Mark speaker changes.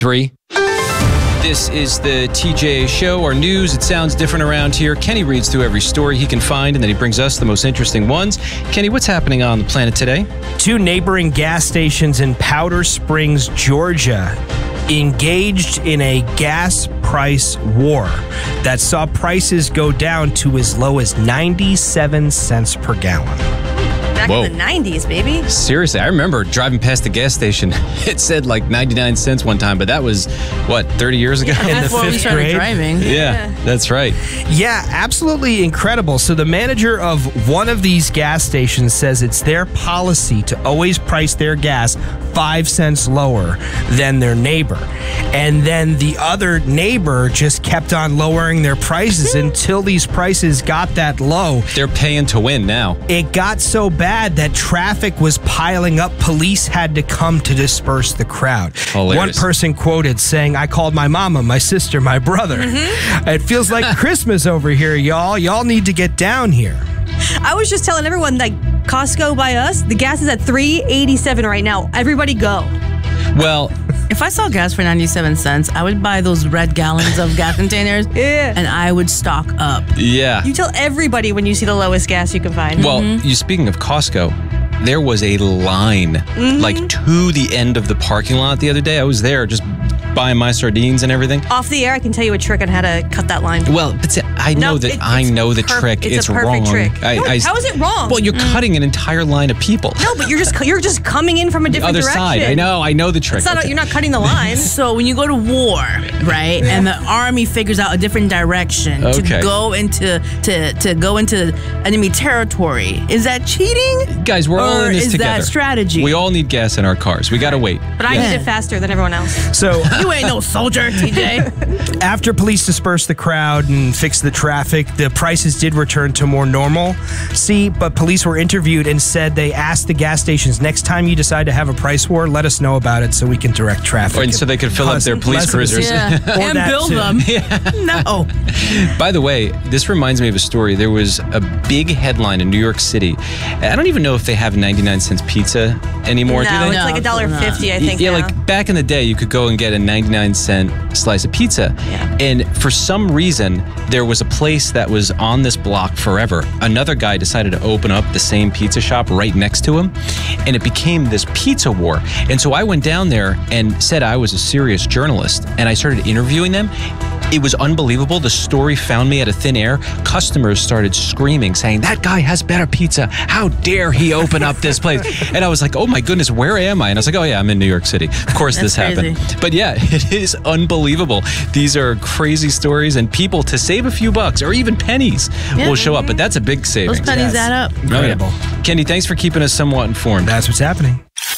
Speaker 1: 3. This is the TJ Show, our news. It sounds different around here. Kenny reads through every story he can find, and then he brings us the most interesting ones. Kenny, what's happening on the planet today?
Speaker 2: 2 neighboring gas stations in Powder Springs, Georgia, engaged in a gas price war that saw prices go down to as low as 97 cents per gallon.
Speaker 3: Back in the 90s, baby.
Speaker 1: Seriously, I remember driving past the gas station. It said like 99 cents one time, but that was, what, 30 years ago?
Speaker 3: Yeah,
Speaker 2: in the
Speaker 3: before we
Speaker 2: 5th
Speaker 3: started
Speaker 2: grade?
Speaker 3: driving.
Speaker 1: Yeah, that's right.
Speaker 2: Yeah, absolutely incredible. So the manager of one of these gas stations says it's their policy to always price their gas 5 cents lower than their neighbor. And then the other neighbor just kept on lowering their prices until these prices got that low.
Speaker 1: They're paying to win now.
Speaker 2: It got so bad that traffic was piling up. Police had to come to disperse the crowd.
Speaker 1: Hilarious.
Speaker 2: One person quoted saying, "I called my mama, my sister, my brother. It feels like Christmas over here, y'all. Y'all need to get down here."
Speaker 3: I was just telling everyone, like, Costco by us, the gas is at $3.87 right now. Everybody go.
Speaker 1: Well,
Speaker 4: If I saw gas for 97 cents, I would buy those red gallons of gas containers and I would stock up.
Speaker 1: yeah.
Speaker 3: You tell everybody when you see the lowest gas you can find.
Speaker 1: Well, you speaking of Costco, there was a line like to the end of the parking lot the other day. I was there just buying my sardines and everything.
Speaker 3: Off the air, I can tell you a trick on how to cut that line.
Speaker 1: Well, but see, I know the trick.
Speaker 3: It's a perfect
Speaker 1: wrong.
Speaker 3: trick. How is it wrong?
Speaker 1: Well, you're cutting an entire line of people.
Speaker 3: No, but you're just coming in from a different
Speaker 1: Other
Speaker 3: direction.
Speaker 1: side. I know the trick.
Speaker 3: You're not cutting the line.
Speaker 4: So when you go to war, right, and the army figures out a different direction to go into enemy territory, is that cheating?
Speaker 1: Guys, we're all in this
Speaker 4: is
Speaker 1: together.
Speaker 4: that strategy?
Speaker 1: We all need gas in our cars. We got to wait.
Speaker 3: But I need it faster than everyone else.
Speaker 2: So
Speaker 4: You ain't no soldier, TJ.
Speaker 2: after police dispersed the crowd and fixed the traffic, the prices did return to more normal. But police were interviewed and said they asked the gas stations, next time you decide to have a price war, let us know about it so we can direct traffic.
Speaker 1: And so they could fill up their police cruisers.
Speaker 4: Yeah.
Speaker 2: Or
Speaker 4: And
Speaker 2: that
Speaker 4: build
Speaker 2: too.
Speaker 4: them. No.
Speaker 1: By the way, this reminds me of a story. There was a big headline in New York City. I don't even know if they have 99 cents pizza anymore, do
Speaker 3: No,
Speaker 1: they?
Speaker 3: it's like $1.50, I think.
Speaker 1: Yeah,
Speaker 3: now.
Speaker 1: like back in the day, you could go and get a 99-cent slice of pizza.
Speaker 3: Yeah.
Speaker 1: And for some reason, there was a place that was on this block forever. Another guy decided to open up the same pizza shop right next to him, and it became this pizza war. And so I went down there and said I was a serious journalist, and I started interviewing them. It was unbelievable. The story found me out of thin air. Customers started screaming, saying, "That guy has better pizza. How dare he open up this place?" And I was like, oh my goodness, where am I? And I was like, oh yeah, I'm in New York City. Of course this happened. But yeah, it is unbelievable. These are crazy stories, and people, to save a few bucks or even pennies, will show up. But that's a big savings.
Speaker 4: Those pennies add up.
Speaker 1: Oh, yeah. Kenny, thanks for keeping us somewhat informed.
Speaker 2: That's what's happening.